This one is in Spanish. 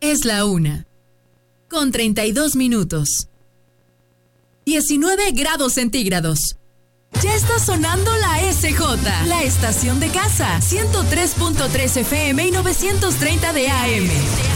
Es la 1:32. 19 grados centígrados. Ya está sonando la SJ, la estación de casa. 103.3 FM y 930 de AM.